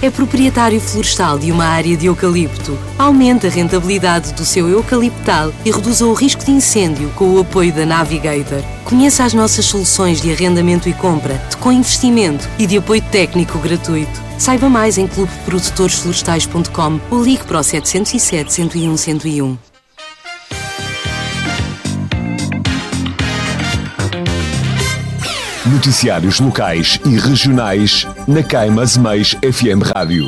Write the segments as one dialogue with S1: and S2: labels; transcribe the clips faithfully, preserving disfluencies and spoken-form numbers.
S1: é proprietário florestal de uma área de eucalipto. Aumente a rentabilidade do seu eucaliptal e reduza o risco de incêndio com o apoio da Navigator. Conheça as nossas soluções de arrendamento e compra, de co-investimento e de apoio técnico gratuito. Saiba mais em clube produtores florestais ponto com ou ligue para o sete zero sete, um zero um, zero um.
S2: Noticiários locais e regionais na Caima Zemeis F M Rádio.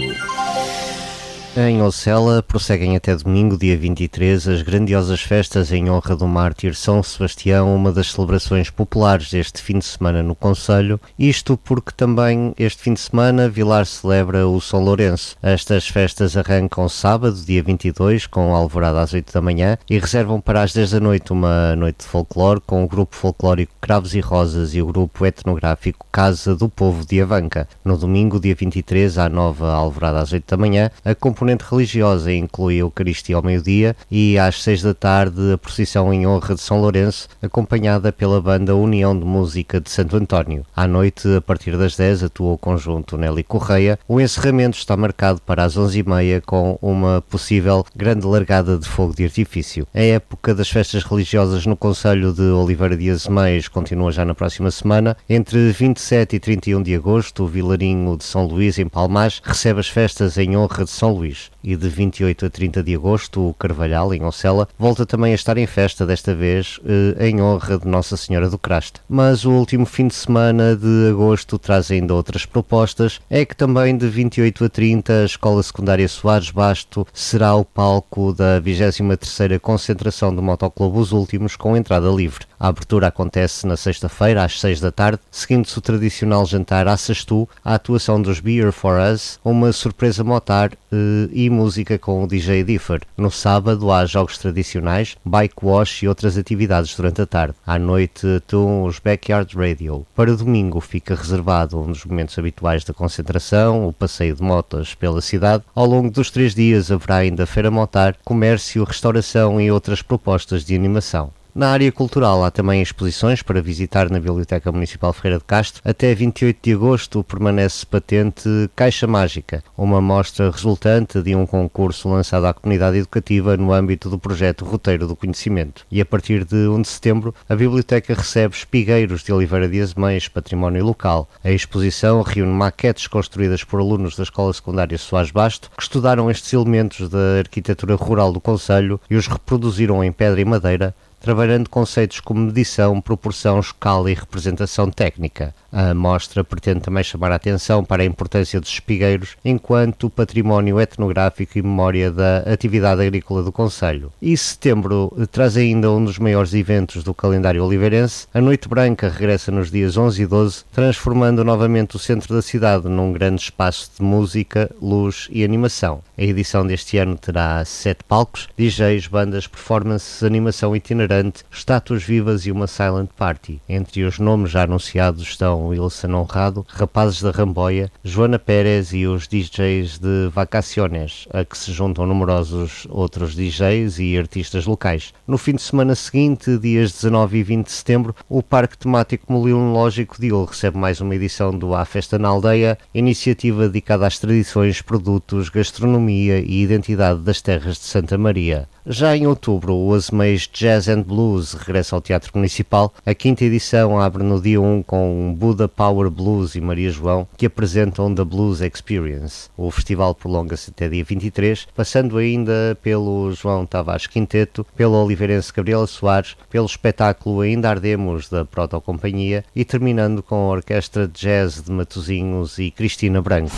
S3: Em Ocela, prosseguem até domingo, dia vinte e três, as grandiosas festas em honra do mártir São Sebastião, uma das celebrações populares deste fim de semana no concelho, isto porque também este fim de semana Vilar celebra o São Lourenço. Estas festas arrancam sábado, dia vinte e dois, com a alvorada às oito da manhã e reservam para as dez da noite uma noite de folclore com o grupo folclórico Cravos e Rosas e o grupo etnográfico Casa do Povo de Avanca. No domingo, dia vinte e três, à nova alvorada às oito da manhã, a componente religiosa inclui a Eucaristia ao meio-dia e às seis da tarde a procissão em honra de São Lourenço, acompanhada pela banda União de Música de Santo António. À noite, a partir das dez, atua o conjunto Nelly Correia. O encerramento está marcado para as onze e meia com uma possível grande largada de fogo de artifício. A época das festas religiosas no concelho de Oliveira de Azeméis continua já na próxima semana. Entre vinte e sete e trinta e um de agosto, o Vilarinho de São Luís, em Palmás, recebe as festas em honra de São Luís. E de vinte e oito a trinta de agosto, o Carvalhal, em Ocela, volta também a estar em festa, desta vez eh, em honra de Nossa Senhora do Crasto. Mas o último fim de semana de agosto traz ainda outras propostas. É que também de vinte e oito a trinta, a Escola Secundária Soares Basto será o palco da vigésima terceira concentração do Motoclube Os Últimos, com entrada livre. A abertura acontece na sexta-feira, às seis da tarde, seguindo-se o tradicional jantar à Sastu, a atuação dos Beer for Us, uma surpresa motar eh, e música com o D J Differ. No sábado há jogos tradicionais, bike wash e outras atividades durante a tarde. À noite atuam os Backyard Radio. Para domingo fica reservado um dos momentos habituais da concentração, o passeio de motas pela cidade. Ao longo dos três dias haverá ainda feira motar, comércio, restauração e outras propostas de animação. Na área cultural há também exposições para visitar na Biblioteca Municipal Ferreira de Castro. Até vinte e oito de agosto permanece patente Caixa Mágica, uma mostra resultante de um concurso lançado à comunidade educativa no âmbito do projeto Roteiro do Conhecimento. E a partir de um de setembro, a Biblioteca recebe espigueiros de Oliveira de Azeméis, património local. A exposição reúne maquetes construídas por alunos da Escola Secundária Soares Basto, que estudaram estes elementos da arquitetura rural do concelho e os reproduziram em pedra e madeira, trabalhando conceitos como medição, proporção, escala e representação técnica. A mostra pretende também chamar a atenção para a importância dos espigueiros enquanto património etnográfico e memória da atividade agrícola do concelho. E setembro traz ainda um dos maiores eventos do calendário oliveirense. A Noite Branca regressa nos dias onze e doze, transformando novamente o centro da cidade num grande espaço de música, luz e animação. A edição deste ano terá sete palcos, D Js, bandas, performances, animação itinerante, estátuas vivas e uma silent party. Entre os nomes já anunciados estão Wilson Honrado, Rapazes da Ramboia, Joana Pérez e os D Js de Vacaciones, a que se juntam numerosos outros D Js e artistas locais. No fim de semana seguinte, dias dezanove e vinte de setembro, o Parque Temático Molinológico de Ul recebe mais uma edição do A Festa na Aldeia, iniciativa dedicada às tradições, produtos, gastronomia e identidade das terras de Santa Maria. Já em outubro, o Azeméis Jazz and Blues regressa ao Teatro Municipal. A quinta edição abre no dia um com Buda Power Blues e Maria João, que apresentam The Blues Experience. O festival prolonga-se até dia vinte e três, passando ainda pelo João Tavares Quinteto, pelo oliveirense Gabriela Soares, pelo espetáculo Ainda Ardemos da Protocompanhia e terminando com a Orquestra de Jazz de Matosinhos e Cristina Branco.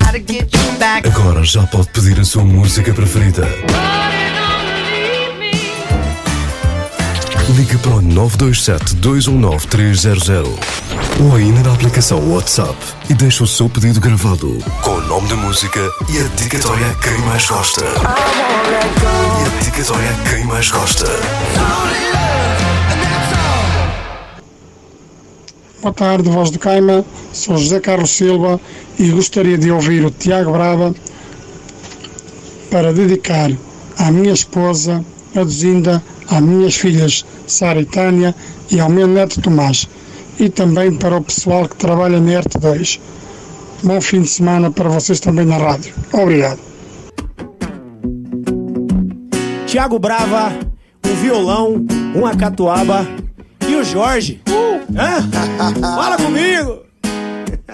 S2: Agora já pode pedir a sua música preferida. Ligue para o nove dois sete, dois um nove, três zero zero ou ainda na aplicação WhatsApp e deixe o seu pedido gravado com o nome da música e a dedicatória a quem mais gosta. E a dedicatória a quem mais gosta.
S4: Boa tarde, Voz do Caima. Sou José Carlos Silva e gostaria de ouvir o Tiago Brava para dedicar à minha esposa, a Dozinda, às minhas filhas Sara e Tânia e ao meu neto Tomás, e também para o pessoal que trabalha na R T dois. Bom fim de semana para vocês também na rádio. Obrigado.
S5: Tiago Brava, um violão, uma catuaba e o Jorge. Uh! Fala comigo!